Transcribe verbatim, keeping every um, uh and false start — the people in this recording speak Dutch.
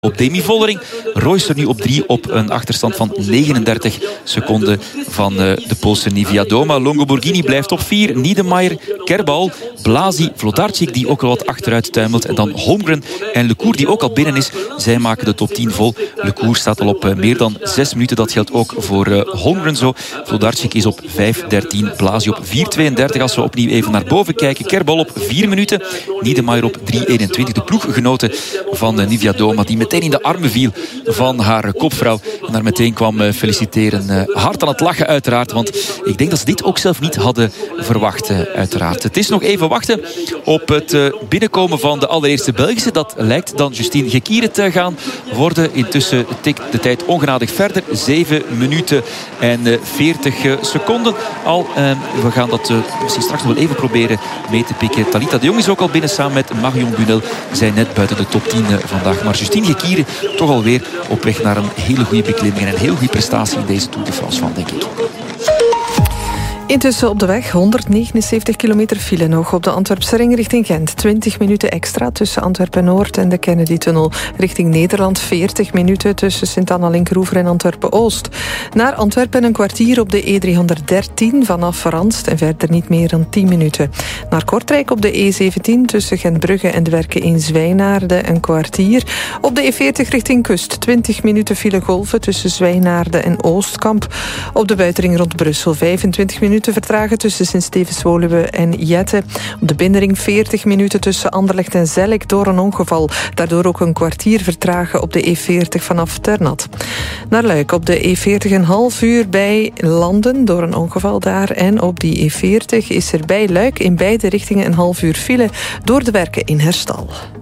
Op Demi Vollering. Royce er nu op drie op een achterstand van negenendertig seconden van uh, de Poolse Niewiadoma. Longo Borghini blijft op vier. Niedermayer, Kerbal, Blasi, Vlodarczyk die ook al wat achteruit tuimelt. En dan Holmgren en Lecour die ook al binnen is. Zij maken de top tien vol. Lecour staat al op uh, meer dan zes minuten. Dat geldt ook voor uh, Holmgren zo. Vlodarczyk is op vijf dertien. Blasi op vier tweeëndertig. Als we opnieuw even naar boven kijken. Kerbal op vier minuten. Niedermayer op drie eenentwintig. De ploeggenoten van uh, Niewiadoma die met meteen in de armen viel van haar kopvrouw. En daar meteen kwam uh, feliciteren. Uh, hard aan het lachen uiteraard. Want ik denk dat ze dit ook zelf niet hadden verwacht uh, uiteraard. Het is nog even wachten op het uh, binnenkomen van de allereerste Belgische. Dat lijkt dan Justine Gekiere te gaan worden. Intussen tikt de tijd ongenadig verder. zeven minuten en uh, veertig uh, seconden al. Uh, we gaan dat uh, misschien straks nog wel even proberen mee te pikken. Talita de Jong is ook al binnen samen met Marion Bunel. Zijn net buiten de top tien uh, vandaag. Maar Justine Gekiere toch alweer op weg naar een hele goede beklimming en een heel goede prestatie in deze Tour de France van, denk ik. Intussen op de weg honderdnegenenzeventig kilometer file nog op de Antwerpse ring richting Gent. twintig minuten extra tussen Antwerpen-Noord en de Kennedy-tunnel. Richting Nederland veertig minuten tussen Sint-Anna-Linkeroever en Antwerpen-Oost. Naar Antwerpen een kwartier op de E driehonderddertien vanaf Ranst en verder niet meer dan tien minuten. Naar Kortrijk op de E zeventien tussen Gentbrugge en de Werken in Zwijnaarden een kwartier. Op de E veertig richting Kust twintig minuten file golven tussen Zwijnaarden en Oostkamp. Op de buitenring rond Brussel vijfentwintig minuten vertragen tussen Sint-Stevens-Woluwe en Jette. Op de binnenring veertig minuten tussen Anderlecht en Zellik door een ongeval. Daardoor ook een kwartier vertragen op de E veertig vanaf Ternat. Naar Luik op de E veertig een half uur bij Landen door een ongeval daar. En op die E veertig is er bij Luik in beide richtingen een half uur file door de werken in Herstal.